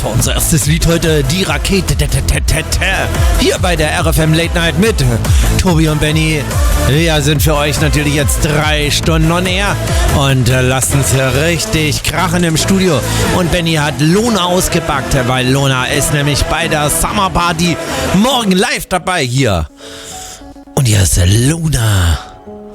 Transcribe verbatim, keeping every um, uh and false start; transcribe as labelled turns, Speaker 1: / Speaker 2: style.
Speaker 1: Das war unser erstes Lied heute, die Rakete. Hier bei der R F M Late Night mit Tobi und Benny. Wir sind für euch natürlich jetzt drei Stunden on air und lasst uns hier richtig krachen im Studio. Und Benny hat Lona ausgepackt, weil Lona ist nämlich bei der Summer Party morgen live dabei hier. Und hier ist Lona.